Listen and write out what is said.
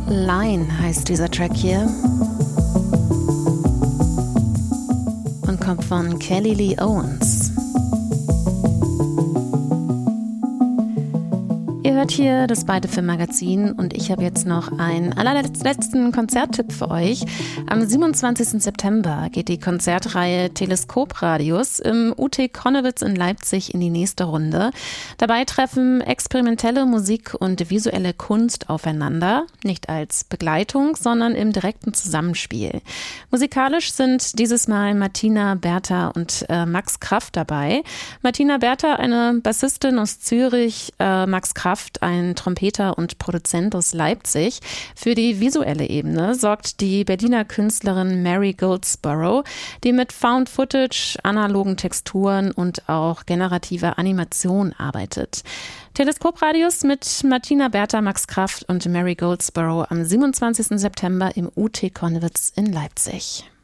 Line heißt dieser Track hier und kommt von Kelly Lee Owens. Ihr hört hier das Beide Film-Magazin und ich habe jetzt noch einen allerletzten Konzerttipp für euch. Am 27. September geht die Konzertreihe Teleskopradius im UT Connewitz in Leipzig in die nächste Runde. Dabei treffen experimentelle Musik und visuelle Kunst aufeinander, nicht als Begleitung, sondern im direkten Zusammenspiel. Musikalisch sind dieses Mal Martina Bertha und Max Kraft dabei. Martina Bertha, eine Bassistin aus Zürich, Max Kraft, ein Trompeter und Produzent aus Leipzig. Für die visuelle Ebene sorgt die Berliner Künstlerin Mary Goldsborough, die mit Found Footage, analogen Texturen und auch generativer Animation arbeitet. Teleskopradius mit Martina Bertha, Max Kraft und Mary Goldsborough am 27. September im UT Connewitz in Leipzig.